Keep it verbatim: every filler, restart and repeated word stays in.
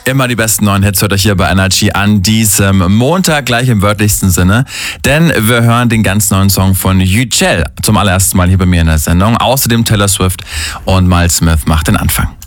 Immer die besten neuen Hits hört euch hier bei Energy an diesem Montag, gleich im wörtlichsten Sinne. Denn wir hören den ganz neuen Song von Yücel zum allerersten Mal hier bei mir in der Sendung. Außerdem Taylor Swift und Miles Smith macht den Anfang.